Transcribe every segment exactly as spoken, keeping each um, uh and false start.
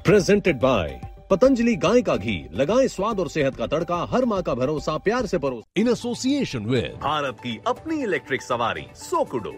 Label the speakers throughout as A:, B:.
A: Presented by Patanjali गाय का घी, लगाएं स्वाद और सेहत का तड़का, हर माँ का भरोसा, प्यार से परोस। इन एसोसिएशन विद भारत की अपनी इलेक्ट्रिक सवारी सोकुडो।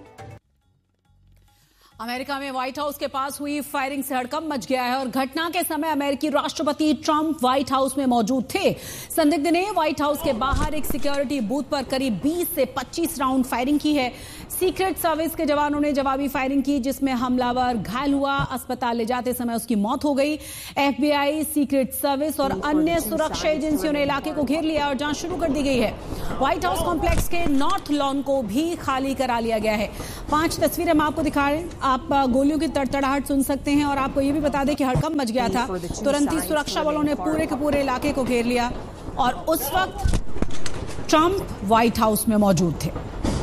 B: अमेरिका में व्हाइट हाउस के पास हुई फायरिंग से हड़कंप मच गया है और घटना के समय अमेरिकी राष्ट्रपति ट्रंप व्हाइट हाउस में मौजूद थे। संदिग्ध ने व्हाइट हाउस के बाहर एक सिक्योरिटी बूथ पर करीब बीस से पच्चीस राउंड फायरिंग की है। सीक्रेट सर्विस के जवानों ने जवाबी फायरिंग की, जिसमें हमलावर घायल हुआ। अस्पताल ले जाते समय उसकी मौत हो गई। एफबीआई, सीक्रेट सर्विस और अन्य सुरक्षा एजेंसियों ने इलाके को घेर लिया और जांच शुरू कर दी गई है। व्हाइट हाउस कॉम्प्लेक्स के नॉर्थ लॉन को भी खाली करा लिया गया है। पांच तस्वीरें हम आपको दिखा रहे हैं। आप गोलियों की तड़तड़ाहट सुन सकते हैं और आपको ये भी बता दें कि हड़कंप मच गया था। तुरंत ही सुरक्षा बलों ने पूरे के पूरे इलाके को घेर लिया और उस वक्त ट्रंप व्हाइट हाउस में मौजूद थे।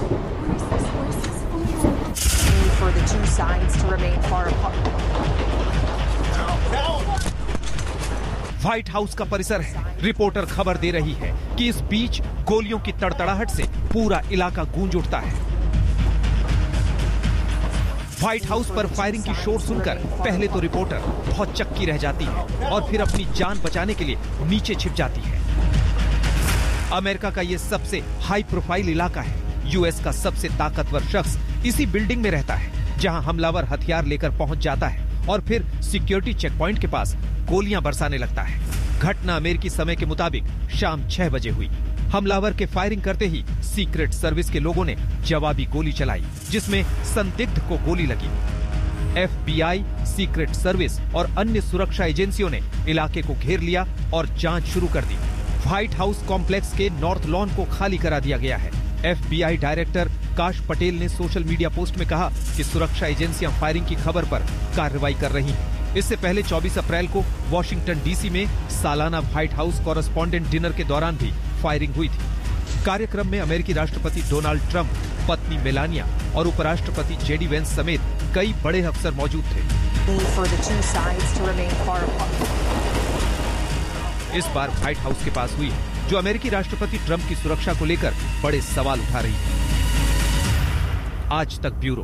C: व्हाइट हाउस का परिसर है। रिपोर्टर खबर दे रही है कि इस बीच गोलियों की तड़तड़ाहट से पूरा इलाका गूंज उठता है। व्हाइट हाउस पर फायरिंग की शोर सुनकर पहले तो रिपोर्टर बहुत चक्की रह जाती है और फिर अपनी जान बचाने के लिए नीचे छिप जाती है। अमेरिका का ये सबसे हाई प्रोफाइल इलाका है। यूएस का सबसे ताकतवर शख्स इसी बिल्डिंग में रहता है, जहां हमलावर हथियार लेकर पहुंच जाता है और फिर सिक्योरिटी चेक पॉइंट के पास गोलियां बरसाने लगता है। घटना अमेरिकी समय के मुताबिक शाम छह बजे हुई। हमलावर के फायरिंग करते ही सीक्रेट सर्विस के लोगों ने जवाबी गोली चलाई, जिसमें संदिग्ध को गोली लगी। एफबीआई, सीक्रेट सर्विस और अन्य सुरक्षा एजेंसियों ने इलाके को घेर लिया और जांच शुरू कर दी। व्हाइट हाउस कॉम्प्लेक्स के नॉर्थ लॉन को खाली करा दिया गया है। एफबीआई डायरेक्टर काश पटेल ने सोशल मीडिया पोस्ट में कहा कि सुरक्षा एजेंसियां फायरिंग की खबर पर कार्रवाई कर रही हैं। इससे पहले चौबीस अप्रैल को वॉशिंगटन डीसी में सालाना व्हाइट हाउस कॉरेस्पॉन्डेंट डिनर के दौरान भी फायरिंग हुई थी। कार्यक्रम में अमेरिकी राष्ट्रपति डोनाल्ड ट्रंप, पत्नी मेलानिया और उपराष्ट्रपति जेडी वेंस समेत कई बड़े अफसर मौजूद थे। इस बार व्हाइट हाउस के पास हुई है, जो अमेरिकी राष्ट्रपति ट्रंप की सुरक्षा को लेकर बड़े सवाल उठा रही है। आज तक ब्यूरो।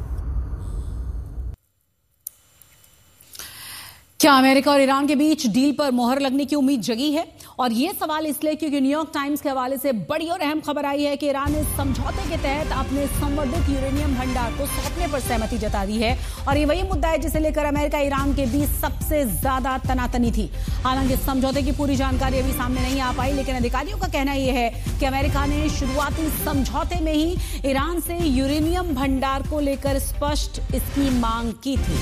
B: क्या अमेरिका और ईरान के बीच डील पर मोहर लगने की उम्मीद जगी है? और ये सवाल इसलिए क्योंकि न्यूयॉर्क टाइम्स के हवाले से बड़ी और अहम खबर आई है कि ईरान ने समझौते के तहत अपने संवर्धित यूरेनियम भंडार को सौंपने पर सहमति जता दी है। और ये वही मुद्दा है जिसे लेकर अमेरिका ईरान के बीच सबसे ज्यादा तनातनी थी। हालांकि समझौते की पूरी जानकारी अभी सामने नहीं आ पाई, लेकिन अधिकारियों का कहना यह है कि अमेरिका ने शुरुआती समझौते में ही ईरान से यूरेनियम भंडार को लेकर स्पष्ट इसकी मांग की थी।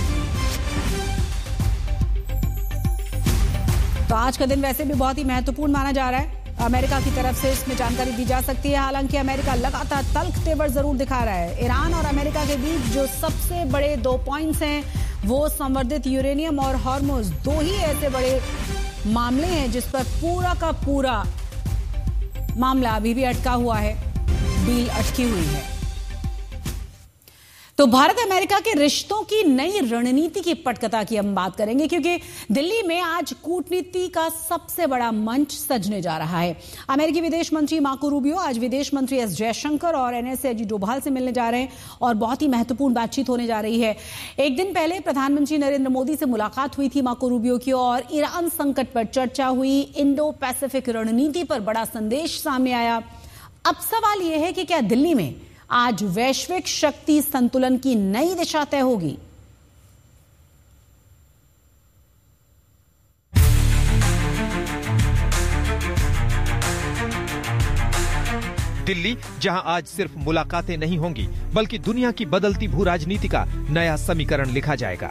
B: तो आज का दिन वैसे भी बहुत ही महत्वपूर्ण माना जा रहा है। अमेरिका की तरफ से इसमें जानकारी दी जा सकती है। हालांकि अमेरिका लगातार तल्ख तेवर जरूर दिखा रहा है। ईरान और अमेरिका के बीच जो सबसे बड़े दो पॉइंट्स हैं, वो संवर्धित यूरेनियम और हॉर्मुज, दो ही ऐसे बड़े मामले हैं जिस पर पूरा का पूरा मामला अभी भी अटका हुआ है, डील अटकी हुई है। तो भारत अमेरिका के रिश्तों की नई रणनीति की पटकथा की हम बात करेंगे, क्योंकि दिल्ली में आज कूटनीति का सबसे बड़ा मंच सजने जा रहा है। अमेरिकी विदेश मंत्री मार्को रूबियो आज विदेश मंत्री एस जयशंकर और एनएसए अजीत डोभाल से मिलने जा रहे हैं और बहुत ही महत्वपूर्ण बातचीत होने जा रही है। एक दिन पहले प्रधानमंत्री नरेंद्र मोदी से मुलाकात हुई थी मार्को रूबियो की और ईरान संकट पर चर्चा हुई। इंडो पैसिफिक रणनीति पर बड़ा संदेश सामने आया। अब सवाल यह है कि क्या दिल्ली में आज वैश्विक शक्ति संतुलन की नई दिशा तय होगी?
C: दिल्ली, जहां आज सिर्फ मुलाकातें नहीं होंगी, बल्कि दुनिया की बदलती भू राजनीति का नया समीकरण लिखा जाएगा।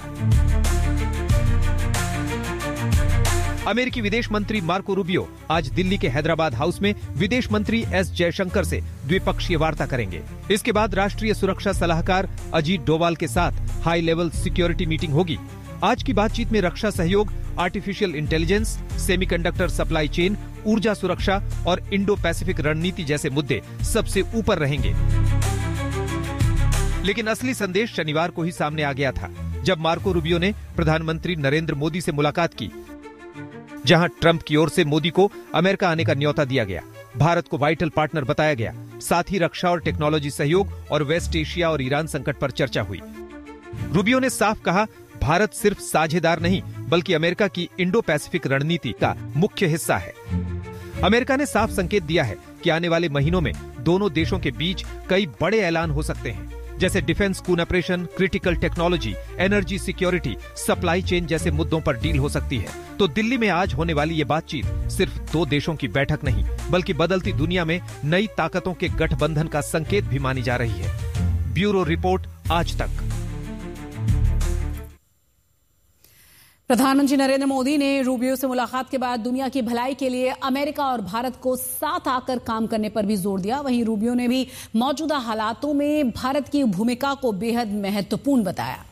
C: अमेरिकी विदेश मंत्री मार्को रूबियो आज दिल्ली के हैदराबाद हाउस में विदेश मंत्री एस जयशंकर से द्विपक्षीय वार्ता करेंगे। इसके बाद राष्ट्रीय सुरक्षा सलाहकार अजीत डोभाल के साथ हाई लेवल सिक्योरिटी मीटिंग होगी। आज की बातचीत में रक्षा सहयोग, artificial intelligence, semiconductor supply chain, ऊर्जा सुरक्षा और इंडो पैसिफिक रणनीति जैसे मुद्दे सबसे ऊपर रहेंगे। लेकिन असली संदेश शनिवार को ही सामने आ गया था, जब मार्को रूबियो ने प्रधानमंत्री नरेंद्र मोदी से मुलाकात की, जहां ट्रंप की ओर से मोदी को अमेरिका आने का न्योता दिया गया, भारत को वाइटल पार्टनर बताया गया। साथ ही रक्षा और टेक्नोलॉजी सहयोग और वेस्ट एशिया और ईरान संकट पर चर्चा हुई। रूबियो ने साफ कहा, भारत सिर्फ साझेदार नहीं बल्कि अमेरिका की इंडो पैसिफिक रणनीति का मुख्य हिस्सा है। अमेरिका ने साफ संकेत दिया है कि आने वाले महीनों में दोनों देशों के बीच कई बड़े ऐलान हो सकते हैं, जैसे defence कूनपरेशन, critical technology, energy security, supply chain जैसे मुद्दों पर डील हो सकती है। तो दिल्ली में आज होने वाली ये बातचीत सिर्फ दो देशों की बैठक नहीं बल्कि बदलती दुनिया में नई ताकतों के गठबंधन का संकेत भी मानी जा रही है। ब्यूरो रिपोर्ट, आज तक।
B: प्रधानमंत्री नरेंद्र मोदी ने रूबियो से मुलाकात के बाद दुनिया की भलाई के लिए अमेरिका और भारत को साथ आकर काम करने पर भी जोर दिया। वहीं रूबियो ने भी मौजूदा हालातों में भारत की भूमिका को बेहद महत्वपूर्ण बताया।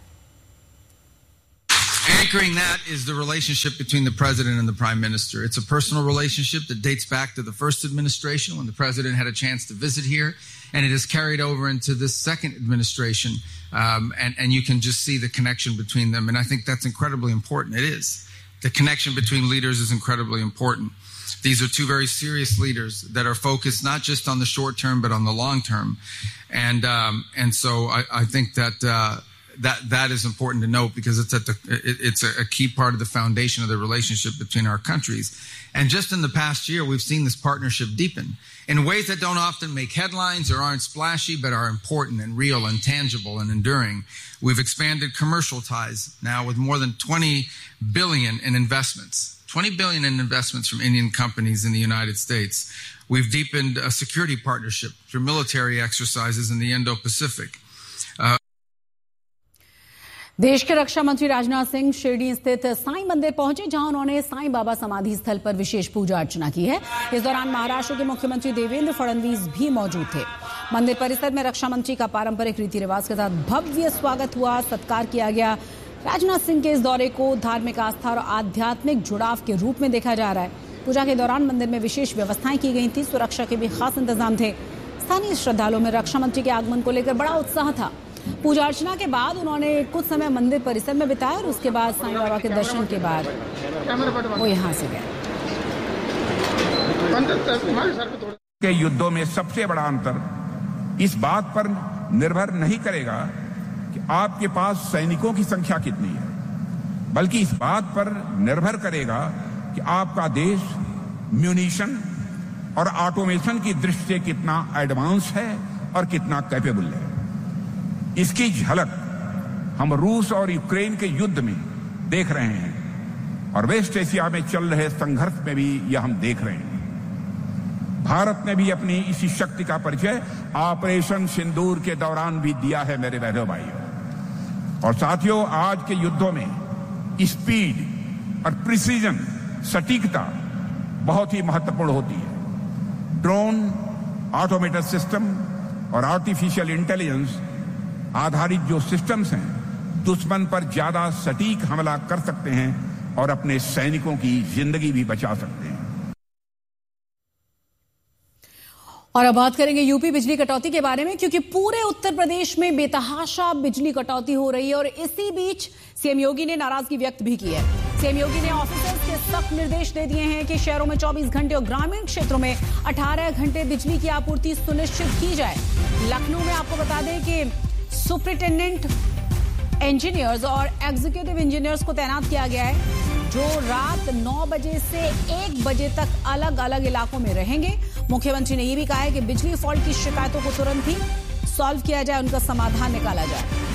D: Anchoring that is the relationship between the president and the prime minister. It's a personal relationship that dates back to the first administration when the president had a chance to visit here, and it is carried over into this second administration, um, and, and you can just see the connection between them, and I think that's incredibly important. It is. The connection between leaders is incredibly important. These are two very serious leaders that are focused not just on the short term, but on the long term, and um, and so I, I think that uh, that that is important to note because it's at the it, it's a, a key part of the foundation of the relationship between our countries. And just in the past year, we've seen this partnership deepen in ways that don't often make headlines or aren't splashy, but are important and real and tangible and enduring. We've expanded commercial ties now with more than twenty billion in investments. twenty billion in investments from Indian companies in the United States. We've deepened a security partnership through military exercises in the Indo-Pacific. Uh,
B: देश के रक्षा मंत्री राजनाथ सिंह शिरडी स्थित साईं मंदिर पहुंचे, जहां उन्होंने साईं बाबा समाधि स्थल पर विशेष पूजा अर्चना की है। इस दौरान महाराष्ट्र के मुख्यमंत्री देवेंद्र फडणवीस भी मौजूद थे। मंदिर परिसर में रक्षा मंत्री का पारंपरिक रीति रिवाज के साथ भव्य स्वागत हुआ, सत्कार किया गया। राजनाथ सिंह के इस दौरे को धार्मिक आस्था और आध्यात्मिक जुड़ाव के रूप में देखा जा रहा है। पूजा के दौरान मंदिर में विशेष व्यवस्थाएं की गई थी, सुरक्षा के भी खास इंतजाम थे। स्थानीय श्रद्धालुओं में रक्षा मंत्री के आगमन को लेकर बड़ा उत्साह था। पूजा अर्चना के बाद उन्होंने कुछ समय मंदिर परिसर में बिताया और उसके बाद साईं बाबा के दर्शन के बाद वो यहाँ से गए।
E: के युद्धों में सबसे बड़ा अंतर इस बात पर निर्भर नहीं करेगा कि आपके पास सैनिकों की संख्या कितनी है, बल्कि इस बात पर निर्भर करेगा कि आपका देश म्यूनिशन और ऑटोमेशन की दृष्टि से कितना एडवांस है और कितना कैपेबल है। इसकी झलक हम रूस और यूक्रेन के युद्ध में देख रहे हैं और वेस्ट एशिया में चल रहे संघर्ष में भी यह हम देख रहे हैं। भारत ने भी अपनी इसी शक्ति का परिचय ऑपरेशन सिंदूर के दौरान भी दिया है, मेरे बहनों भाइयों। और साथियों, आज के युद्धों में स्पीड और प्रिसीजन, सटीकता बहुत ही महत्वपूर्ण होती है। ड्रोन, ऑटोमेटेड सिस्टम और आर्टिफिशियल इंटेलिजेंस आधारित जो सिस्टम्स हैं, दुश्मन पर ज्यादा सटीक हमला कर सकते हैं और अपने सैनिकों की जिंदगी भी बचा सकते हैं।
B: और अब बात करेंगे यूपी बिजली कटौती के बारे में, क्योंकि पूरे उत्तर प्रदेश में बेतहाशा बिजली कटौती हो रही है और इसी बीच सीएम योगी ने नाराजगी व्यक्त भी की है। सीएम योगी ने ऑफिसर्स के सख्त निर्देश दे दिए हैं कि शहरों में चौबीस घंटे और ग्रामीण क्षेत्रों में अठारह घंटे बिजली की आपूर्ति सुनिश्चित की जाए। लखनऊ में आपको बता दें कि सुपरिटेंडेंट इंजीनियर्स और एग्जीक्यूटिव इंजीनियर्स को तैनात किया गया है, जो रात नौ बजे से एक बजे तक अलग अलग इलाकों में रहेंगे। मुख्यमंत्री ने यह भी कहा है कि बिजली फॉल्ट की शिकायतों को तुरंत ही सॉल्व किया जाए, उनका समाधान निकाला जाए।